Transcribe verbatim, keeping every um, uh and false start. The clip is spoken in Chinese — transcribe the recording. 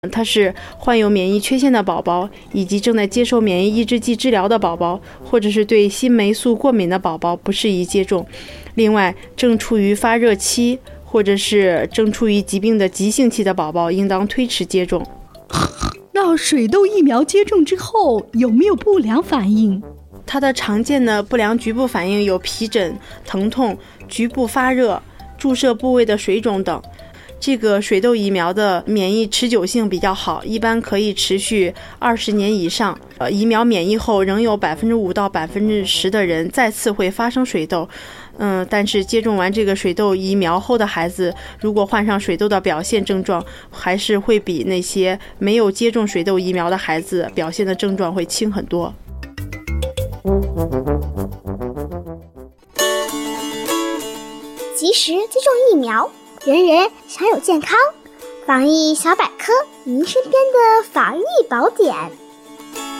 它是患有免疫缺陷的宝宝，以及正在接受免疫抑制剂治疗的宝宝，或者是对新霉素过敏的宝宝不适宜接种。另外，正处于发热期或者是正处于疾病的急性期的宝宝，应当推迟接种。 那水痘疫苗接种之后有没有不良反应？ 它的常见的不良局部反应有皮疹、疼痛、局部发热、注射部位的水肿等。这个水痘疫苗的免疫持久性比较好，一般可以持续二十年以上。呃，疫苗免疫后，仍有百分之五到百分之十的人再次会发生水痘。嗯，但是接种完这个水痘疫苗后的孩子，如果患上水痘的表现症状，还是会比那些没有接种水痘疫苗的孩子表现的症状会轻很多。 及时接种疫苗，人人享有健康。防疫小百科，您身边的防疫宝典。